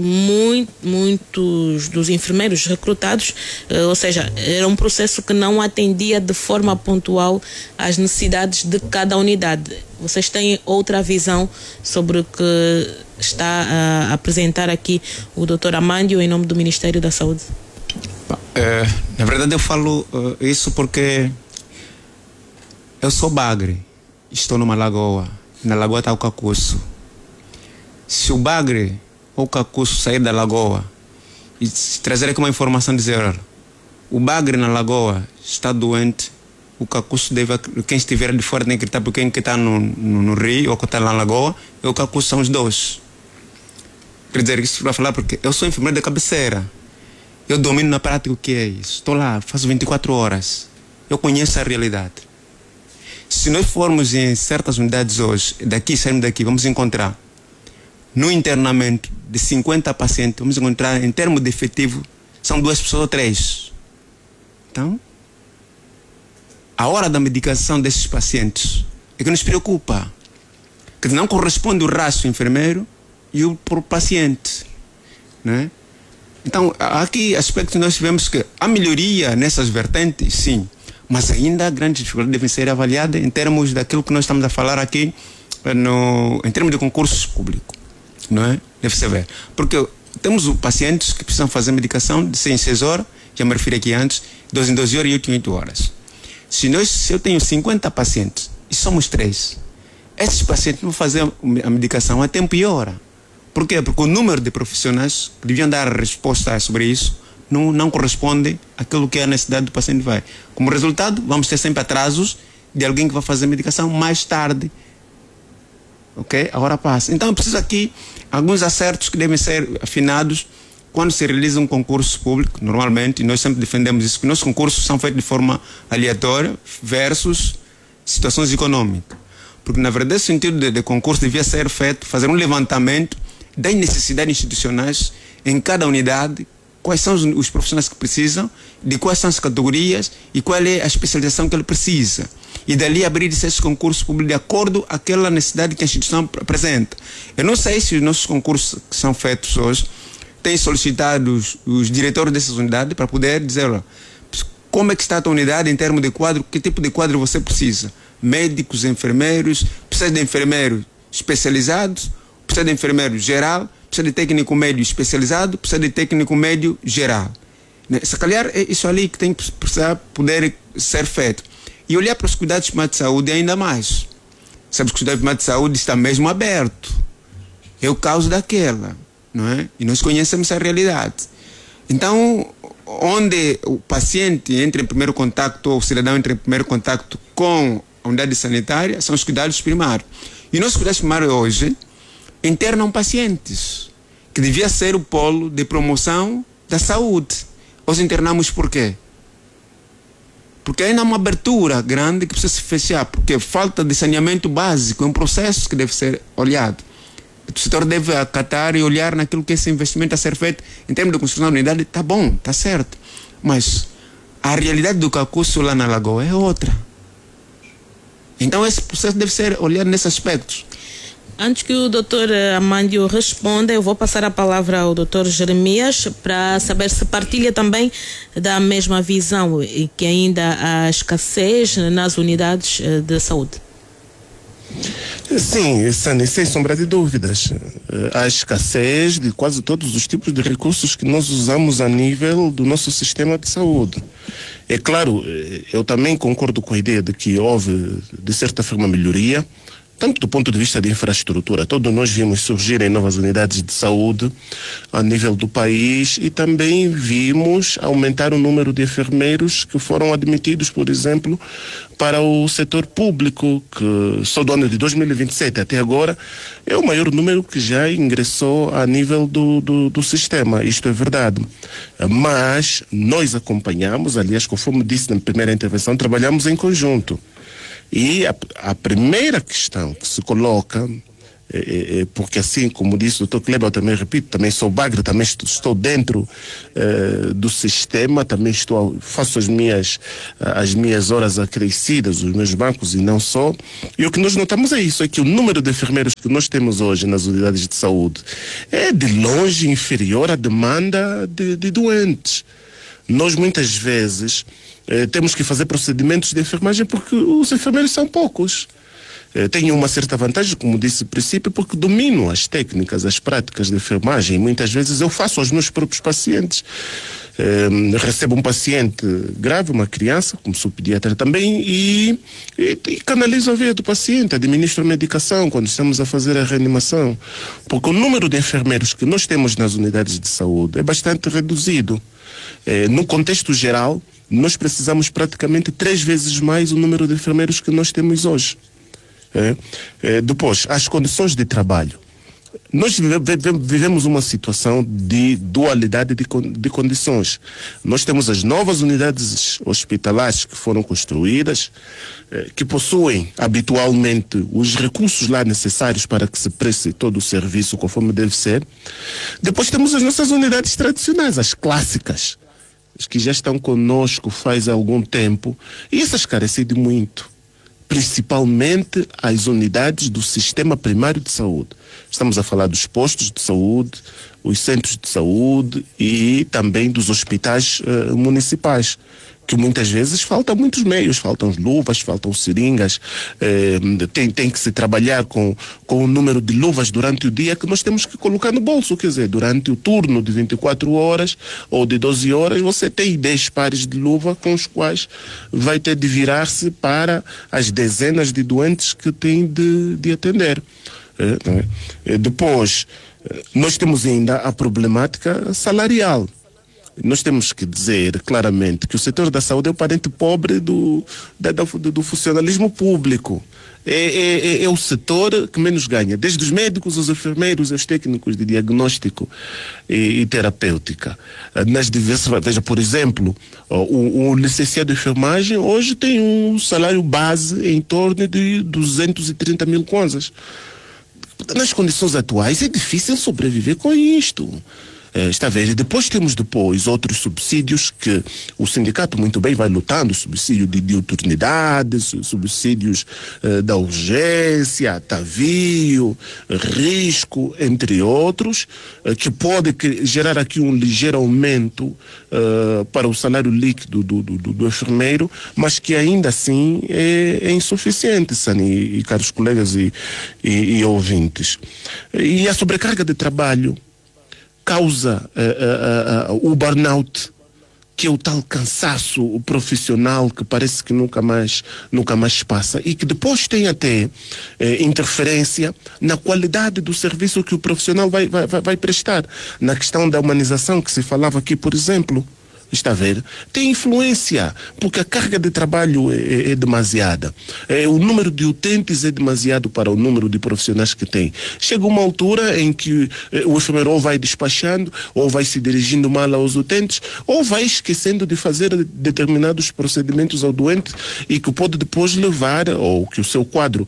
muitos dos enfermeiros recrutados, ou seja, era um processo que não atendia de forma pontual às necessidades de cada unidade. Vocês têm outra visão sobre o que está a apresentar aqui o Dr. Amandio em nome do Ministério da Saúde? Na verdade eu falo isso porque eu sou bagre, estou numa lagoa, na lagoa está o Cacuço. Se o bagre ou o Cacuço sair da lagoa e trazer aqui uma informação, dizer, olha, o bagre na lagoa está doente, o Cacuço deve, quem estiver de fora tem que gritar, porque quem que está no rio ou que está na lagoa e o Cacuço são os dois. Quer dizer, isso vai falar porque eu sou enfermeiro de cabeceira, eu domino na prática o que é isso, estou lá, faço 24 horas, eu conheço a realidade. Se nós formos em certas unidades hoje, sairmos daqui, vamos encontrar no internamento de 50 pacientes, vamos encontrar em termos de efetivo, são 2 pessoas ou 3. Então, a hora da medicação desses pacientes é que nos preocupa, que não corresponde o rastro enfermeiro e o por paciente, né? Então, há aqui aspectos que nós tivemos que a melhoria nessas vertentes, sim, mas ainda grandes dificuldades devem ser avaliadas em termos daquilo que nós estamos a falar aqui, em termos de concursos públicos. Não é? Deve ser ver. Porque temos pacientes que precisam fazer medicação de 6 em 6 horas, já me referi aqui antes, 12 em 12 horas e 8 em 8 horas. Se eu tenho 50 pacientes e somos 3, esses pacientes vão fazer a medicação a tempo e hora. Por quê? Porque o número de profissionais que deviam dar resposta sobre isso não corresponde àquilo que a necessidade do paciente vai. Como resultado, vamos ter sempre atrasos de alguém que vai fazer a medicação mais tarde. Ok? A hora passa. Então eu preciso aqui alguns acertos que devem ser afinados quando se realiza um concurso público, normalmente, e nós sempre defendemos isso, que nossos concursos são feitos de forma aleatória versus situações econômicas. Porque, na verdade, o sentido de concurso devia ser feito, fazer um levantamento das necessidades institucionais em cada unidade, quais são os profissionais que precisam, de quais são as categorias e qual é a especialização que ele precisa. E dali abrir esses concursos públicos de acordo com aquela necessidade que a instituição apresenta. Eu não sei se os nossos concursos que são feitos hoje têm solicitado os diretores dessas unidades para poder dizer, olha, como é que está a tua unidade em termos de quadro, que tipo de quadro você precisa. Médicos, enfermeiros, precisa de enfermeiro especializado, precisa de enfermeiro geral, precisa de técnico médio especializado, precisa de técnico médio geral. Se calhar é isso ali que tem que precisar poder ser feito. E olhar para os cuidados primários de saúde ainda mais. Sabe que os cuidados primários de saúde está mesmo aberto. É o caos daquela, não é? E nós conhecemos a realidade. Então, onde o paciente entra em primeiro contacto, ou o cidadão entra em primeiro contacto com a unidade sanitária, são os cuidados primários. E nossos cuidados primários hoje internam pacientes, que devia ser o polo de promoção da saúde. Nós internamos por quê? Porque ainda há uma abertura grande que precisa se fechar, porque falta de saneamento básico, é um processo que deve ser olhado. O setor deve acatar e olhar naquilo que esse investimento a ser feito em termos de construção da unidade, está bom, está certo. Mas a realidade do Cacuço lá na Lagoa é outra. Então esse processo deve ser olhado nesses aspectos. Antes que o Dr. Amandio responda, eu vou passar a palavra ao Dr. Jeremias para saber se partilha também da mesma visão e que ainda há escassez nas unidades de saúde. Sim, Sani, sem sombra de dúvidas. Há escassez de quase todos os tipos de recursos que nós usamos a nível do nosso sistema de saúde. É claro, eu também concordo com a ideia de que houve, de certa forma, melhoria, tanto do ponto de vista de infraestrutura. Todos nós vimos surgirem novas unidades de saúde a nível do país e também vimos aumentar o número de enfermeiros que foram admitidos, por exemplo, para o setor público, que só do ano de 2027 até agora é o maior número que já ingressou a nível do sistema. Isto é verdade. Mas nós acompanhamos, aliás, conforme disse na primeira intervenção, trabalhamos em conjunto. E a primeira questão que se coloca, porque assim como disse o Dr. Kleber, eu também repito, também sou bagre, também estou dentro do sistema, também faço as minhas horas acrescidas, os meus bancos e não só. E o que nós notamos é isso, é que o número de enfermeiros que nós temos hoje nas unidades de saúde é de longe inferior à demanda de doentes. Nós muitas vezes temos que fazer procedimentos de enfermagem porque os enfermeiros são poucos. Tenho uma certa vantagem, como disse no princípio, porque domino as técnicas, as práticas de enfermagem. Muitas vezes eu faço aos meus próprios pacientes. Recebo um paciente grave, uma criança, como sou pediatra também, e canalizo a veia do paciente, administro a medicação quando estamos a fazer a reanimação. Porque o número de enfermeiros que nós temos nas unidades de saúde é bastante reduzido. No contexto geral, nós precisamos praticamente 3 vezes mais o número de enfermeiros que nós temos hoje. Depois, as condições de trabalho. Nós vivemos uma situação de dualidade de condições. Nós temos as novas unidades hospitalares que foram construídas, que possuem habitualmente os recursos lá necessários para que se preste todo o serviço conforme deve ser. Depois temos as nossas unidades tradicionais, as clássicas, as que já estão conosco faz algum tempo, e essas carecem de muito. Principalmente as unidades do sistema primário de saúde. Estamos a falar dos postos de saúde, os centros de saúde e também dos hospitais municipais, que muitas vezes faltam muitos meios, faltam luvas, faltam seringas, tem que se trabalhar com o número de luvas durante o dia que nós temos que colocar no bolso, quer dizer, durante o turno de 24 horas ou de 12 horas, você tem 10 pares de luva com os quais vai ter de virar-se para as dezenas de doentes que tem de atender. Depois, nós temos ainda a problemática salarial. Nós temos que dizer claramente que o setor da saúde é o parente pobre do funcionalismo público. É o setor que menos ganha, desde os médicos, os enfermeiros, os técnicos de diagnóstico e terapêutica. Nas diversas, veja, por exemplo, o licenciado de enfermagem hoje tem um salário base em torno de 230 mil kwanzas. Nas condições atuais é difícil sobreviver com isto. Está a ver? Depois temos outros subsídios que o sindicato muito bem vai lutando, subsídio de diuturnidade, subsídios da urgência, atavio, risco, entre outros, que pode gerar aqui um ligeiro aumento para o salário líquido do enfermeiro, mas que ainda assim é insuficiente, Sani e caros colegas e ouvintes. E a sobrecarga de trabalho causa o burnout, que é o tal cansaço profissional que parece que nunca mais passa e que depois tem até interferência na qualidade do serviço que o profissional vai prestar. Na questão da humanização que se falava aqui, por exemplo, está a ver? Tem influência, porque a carga de trabalho é demasiada. O número de utentes é demasiado para o número de profissionais que tem. Chega uma altura em que o enfermeiro ou vai despachando, ou vai se dirigindo mal aos utentes, ou vai esquecendo de fazer determinados procedimentos ao doente e que pode depois levar, ou que o seu quadro,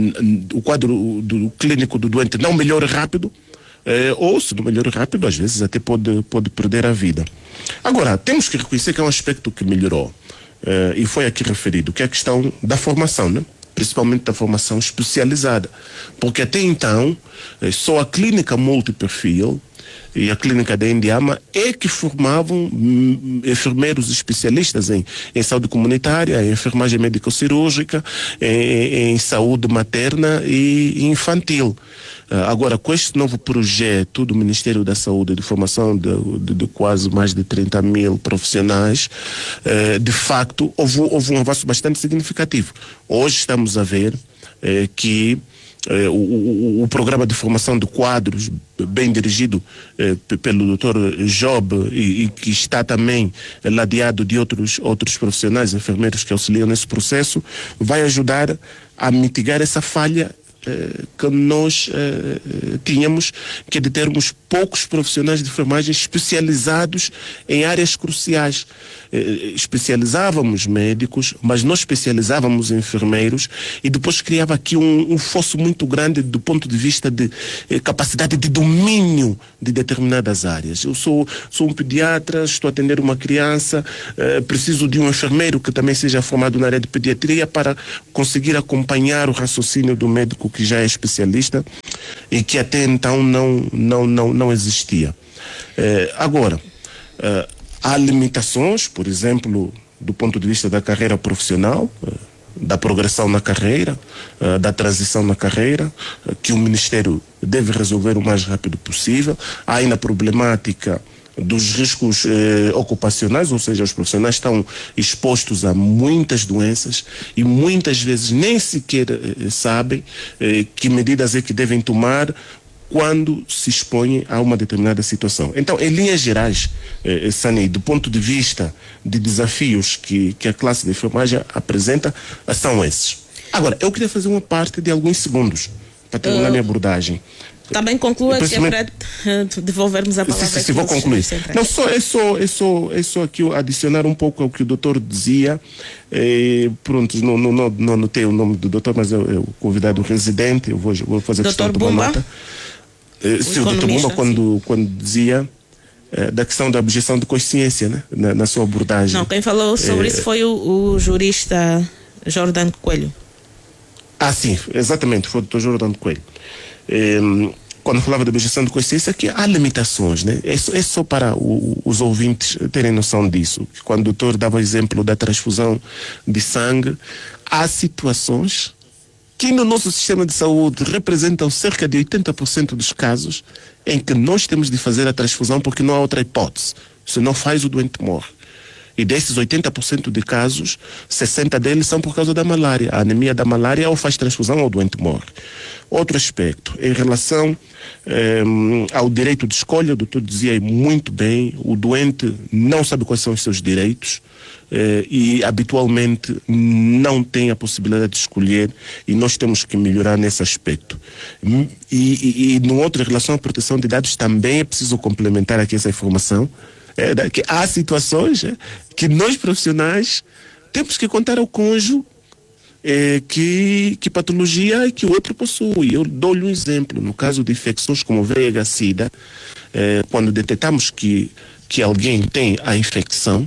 o quadro clínico do doente não melhore rápido, ou se não melhora rápido, às vezes até pode perder a vida. Agora, temos que reconhecer que é um aspecto que melhorou, e foi aqui referido, que é a questão da formação, né? Principalmente da formação especializada, porque até então só a clínica multiperfil e a clínica da Indiama é que formavam enfermeiros especialistas em saúde comunitária, em enfermagem médico-cirúrgica, em saúde materna e infantil. Agora, com este novo projeto do Ministério da Saúde de formação de quase mais de 30 mil profissionais, de facto houve um avanço bastante significativo. Hoje estamos a ver que o programa de formação de quadros, bem dirigido pelo Dr. Job e que está também ladeado de outros profissionais, enfermeiros que auxiliam nesse processo, vai ajudar a mitigar essa falha que nós tínhamos, que é de termos poucos profissionais de enfermagem especializados em áreas cruciais. Especializávamos médicos, mas não especializávamos enfermeiros, e depois criava aqui um fosso muito grande do ponto de vista de capacidade de domínio de determinadas áreas. Eu sou um pediatra, estou a atender uma criança, preciso de um enfermeiro que também seja formado na área de pediatria para conseguir acompanhar o raciocínio do médico que já é especialista e que até então não existia. Agora, há limitações, por exemplo, do ponto de vista da carreira profissional, da progressão na carreira, da transição na carreira, que o Ministério deve resolver o mais rápido possível. Há ainda a problemática dos riscos ocupacionais, ou seja, os profissionais estão expostos a muitas doenças e muitas vezes nem sequer sabem que medidas é que devem tomar quando se expõem a uma determinada situação. Então, em linhas gerais, Sani, do ponto de vista de desafios que a classe de enfermagem apresenta, são esses. Agora, eu queria fazer uma parte de alguns segundos para terminar minha abordagem. Também conclua, que é para devolvermos a palavra. Se vou concluir. Não, é só aqui adicionar um pouco ao que o doutor dizia. Pronto, não anotei o nome do doutor, mas é o convidado residente. Eu vou fazer questão de tomar nota. Sim, o doutor Bumba, quando dizia da questão da objeção de consciência, né, na sua abordagem. Não, quem falou sobre isso foi o jurista Jordan Coelho. Sim, exatamente, foi o doutor Jordan Coelho. Quando falava de objeção de consciência, que há limitações, né? É só para os ouvintes terem noção disso. Quando o doutor dava o exemplo da transfusão de sangue, há situações que no nosso sistema de saúde representam cerca de 80% dos casos em que nós temos de fazer a transfusão porque não há outra hipótese. Se não faz, o doente morre. E desses 80% de casos, 60% deles são por causa da malária. A anemia da malária ou faz transfusão ou o doente morre. Outro aspecto, em relação ao direito de escolha, o doutor dizia muito bem, o doente não sabe quais são os seus direitos e habitualmente não tem a possibilidade de escolher, e nós temos que melhorar nesse aspecto. E no outro, em relação à proteção de dados, também é preciso complementar aqui essa informação, que há situações que nós profissionais temos que contar ao cônjuge que patologia é que o outro possui. Eu dou-lhe um exemplo. No caso de infecções como VIH-Sida, quando detectamos que alguém tem a infecção,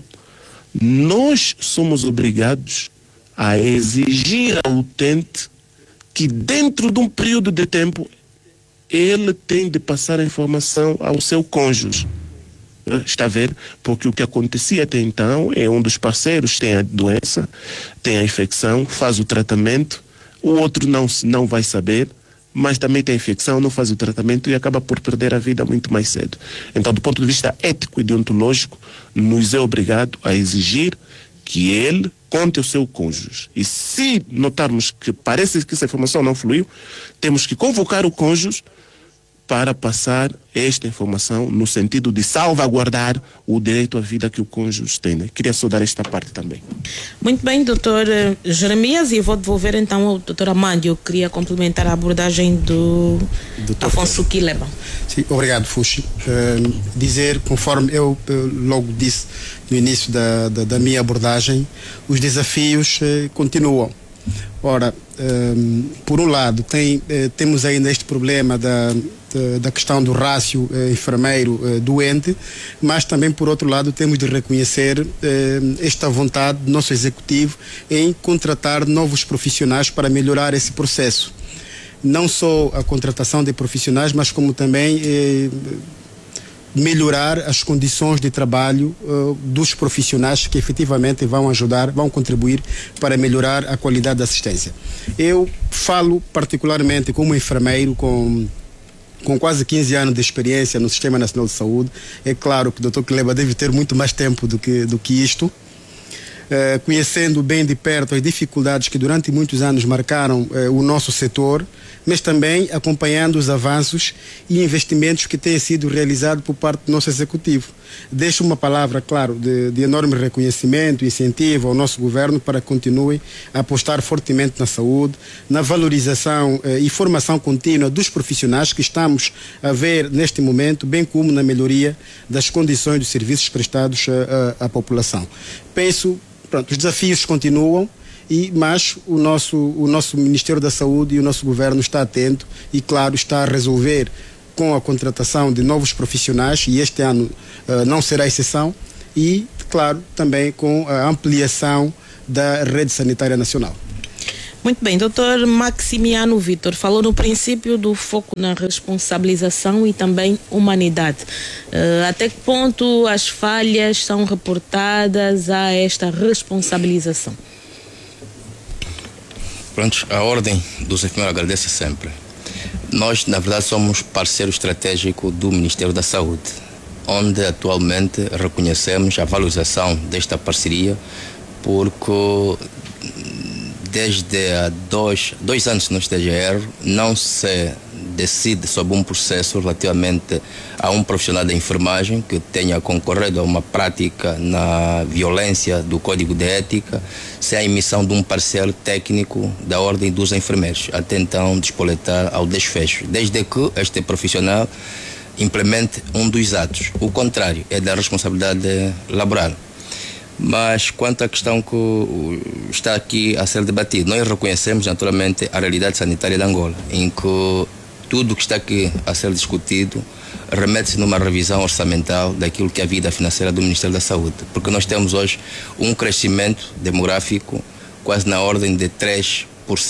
nós somos obrigados a exigir ao utente que dentro de um período de tempo ele tem de passar a informação ao seu cônjuge. Está a ver? Porque o que acontecia até então é um dos parceiros tem a doença, tem a infecção, faz o tratamento, o outro não vai saber, mas também tem a infecção, não faz o tratamento e acaba por perder a vida muito mais cedo. Então, do ponto de vista ético e deontológico, nos é obrigado a exigir que ele conte o seu cônjuge. E se notarmos que parece que essa informação não fluiu, temos que convocar o cônjuge para passar esta informação no sentido de salvaguardar o direito à vida que o cônjuge tem. Né? Queria só dar esta parte também. Muito bem, doutor Jeremias, e eu vou devolver então ao doutor Amândio. Eu queria complementar a abordagem do Afonso Quileba. Sim, obrigado, Fuxi. Dizer, conforme eu logo disse no início da minha abordagem, os desafios continuam. Ora, por um lado, temos ainda este problema da questão do rácio enfermeiro-doente, mas também, por outro lado, temos de reconhecer esta vontade do nosso executivo em contratar novos profissionais para melhorar esse processo. Não só a contratação de profissionais, mas como também melhorar as condições de trabalho dos profissionais que efetivamente vão ajudar, vão contribuir para melhorar a qualidade da assistência. Eu falo particularmente como enfermeiro com quase 15 anos de experiência no Sistema Nacional de Saúde. É claro que o Dr. Quileba deve ter muito mais tempo do que isto. conhecendo bem de perto as dificuldades que durante muitos anos marcaram o nosso setor, mas também acompanhando os avanços e investimentos que têm sido realizados por parte do nosso executivo. Deixo uma palavra, claro, de enorme reconhecimento e incentivo ao nosso governo para que continue a apostar fortemente na saúde, na valorização e formação contínua dos profissionais que estamos a ver neste momento, bem como na melhoria das condições dos serviços prestados à população. Penso, pronto, os desafios continuam, mas o nosso Ministério da Saúde e o nosso governo está atento e, claro, está a resolver com a contratação de novos profissionais, e este ano não será exceção, e, claro, também com a ampliação da rede sanitária nacional. Muito bem, doutor Maximiano Vitor falou no princípio do foco na responsabilização e também humanidade. Até que ponto as falhas são reportadas a esta responsabilização? Pronto, a Ordem dos Enfermeiros agradece sempre. Nós, na verdade, somos parceiro estratégico do Ministério da Saúde, onde atualmente reconhecemos a valorização desta parceria, porque desde há dois anos, se não esteja erro, não se decide sobre um processo relativamente a um profissional da enfermagem que tenha concorrido a uma prática na violência do Código de Ética, sem a emissão de um parecer técnico da Ordem dos Enfermeiros, até então despoletar ao desfecho, desde que este profissional implemente um dos atos. O contrário é da responsabilidade laboral. Mas quanto à questão que está aqui a ser debatida, nós reconhecemos naturalmente a realidade sanitária de Angola, em que tudo o que está aqui a ser discutido remete-se numa revisão orçamental daquilo que é a vida financeira do Ministério da Saúde, porque nós temos hoje um crescimento demográfico quase na ordem de 3%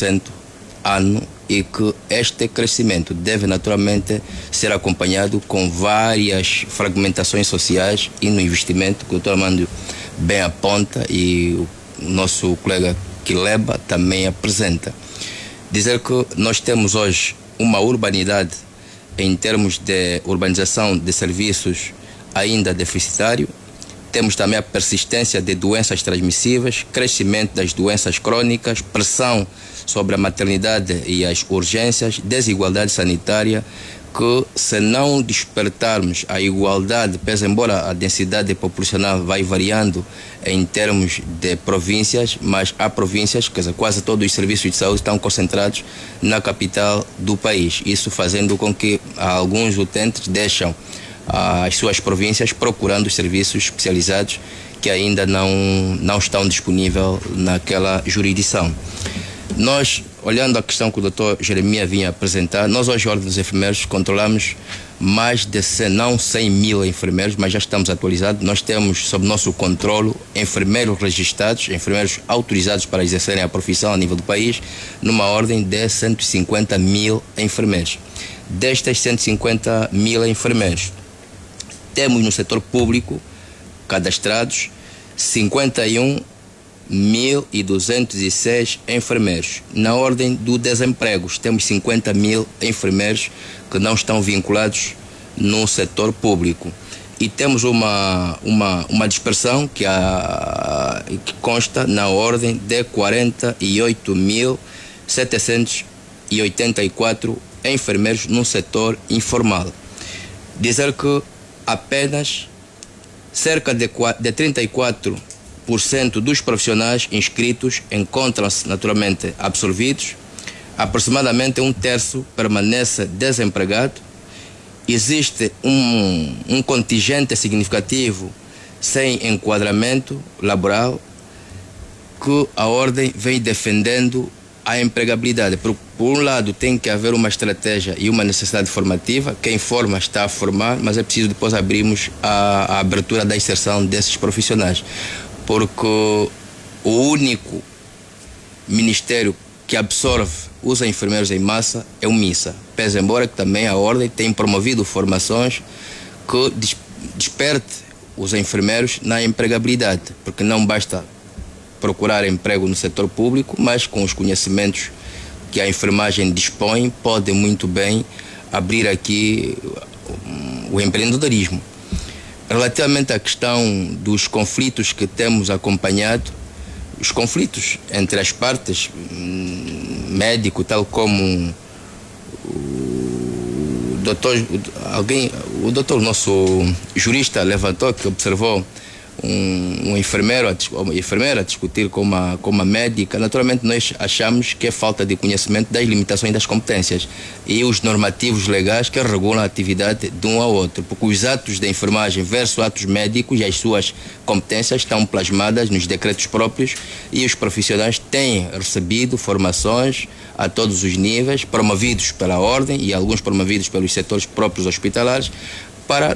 ano, e que este crescimento deve naturalmente ser acompanhado com várias fragmentações sociais e no investimento que o Dr. Armando bem aponta e o nosso colega Quileba também apresenta. Dizer que nós temos hoje uma urbanidade em termos de urbanização de serviços ainda deficitário. Temos também a persistência de doenças transmissíveis, crescimento das doenças crônicas, pressão sobre a maternidade e as urgências, desigualdade sanitária, que se não despertarmos a igualdade, pese embora a densidade populacional vai variando em termos de províncias, mas há províncias, quer dizer, quase todos os serviços de saúde estão concentrados na capital do país. Isso fazendo com que alguns utentes deixam as suas províncias procurando os serviços especializados que ainda não estão disponíveis naquela jurisdição. Nós, olhando a questão que o Dr. Jeremias vinha apresentar, nós hoje, Ordem dos Enfermeiros, controlamos mais de 100 mil enfermeiros, mas já estamos atualizados. Nós temos sob nosso controle enfermeiros registrados, enfermeiros autorizados para exercerem a profissão a nível do país, numa ordem de 150 mil enfermeiros. Destes 150 mil enfermeiros, temos no setor público cadastrados 51.206 enfermeiros. Na ordem do desemprego, temos 50 mil enfermeiros que não estão vinculados no setor público. E temos uma dispersão que consta na ordem de 48.784 enfermeiros no setor informal. Dizer que apenas cerca de 34% dos profissionais inscritos encontram-se naturalmente absolvidos, aproximadamente um terço permanece desempregado, existe um contingente significativo sem enquadramento laboral, que a Ordem vem defendendo a empregabilidade. Por um lado, tem que haver uma estratégia e uma necessidade formativa. Quem forma está a formar, mas é preciso depois abrirmos a abertura da inserção desses profissionais, porque o único ministério que absorve os enfermeiros em massa é o MINSA, pese embora que também a Ordem tem promovido formações que desperte os enfermeiros na empregabilidade, porque não basta procurar emprego no setor público, mas com os conhecimentos que a enfermagem dispõe, pode muito bem abrir aqui o empreendedorismo. Relativamente à questão dos conflitos que temos acompanhado, os conflitos entre as partes, médico, tal como o doutor, nosso jurista, levantou, que observou um enfermeiro uma enfermeira a discutir com uma médica. Naturalmente nós achamos que é falta de conhecimento das limitações das competências e os normativos legais que regulam a atividade de um ao outro, porque os atos de enfermagem versus atos médicos e as suas competências estão plasmadas nos decretos próprios, e os profissionais têm recebido formações a todos os níveis, promovidos pela ordem e alguns promovidos pelos setores próprios hospitalares, para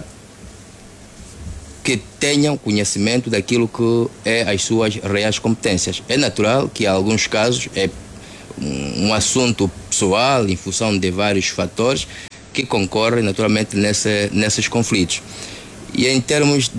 que tenham conhecimento daquilo que é as suas reais competências. É natural que, em alguns casos, é um assunto pessoal, em função de vários fatores, que concorrem naturalmente nesses conflitos. E em termos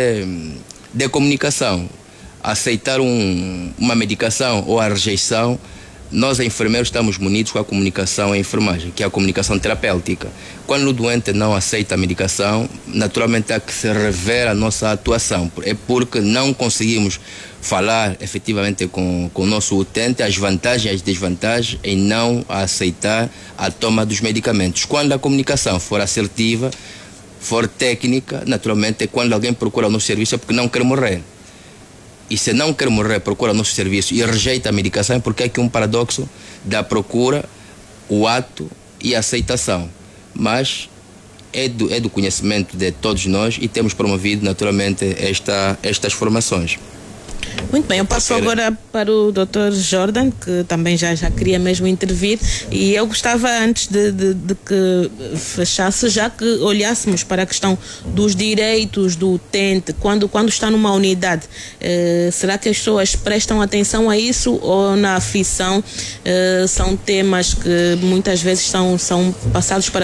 de comunicação, aceitar uma medicação ou a rejeição, nós, enfermeiros, estamos munidos com a comunicação em enfermagem, que é a comunicação terapêutica. Quando o doente não aceita a medicação, naturalmente há que se rever a nossa atuação. É porque não conseguimos falar efetivamente com o nosso utente as vantagens e as desvantagens em não aceitar a toma dos medicamentos. Quando a comunicação for assertiva, for técnica, naturalmente é quando alguém procura o nosso serviço é porque não quer morrer. E se não quer morrer, procura nosso serviço e rejeita a medicação, porque é que um paradoxo da procura, o ato e a aceitação. Mas é do conhecimento de todos nós e temos promovido naturalmente estas formações. Muito bem, eu passo agora para o Dr. Jordan, que também já queria mesmo intervir, e eu gostava, antes de que fechasse, já que olhássemos para a questão dos direitos do utente, quando está numa unidade, será que as pessoas prestam atenção a isso, ou na aflição são temas que muitas vezes são passados para